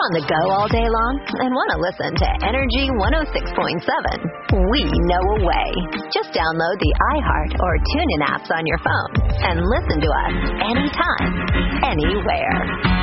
on the go all day long and want to listen to Energy 106.7? We know a way. Just download the iHeart or TuneIn apps on your phone and listen to us anytime, anywhere.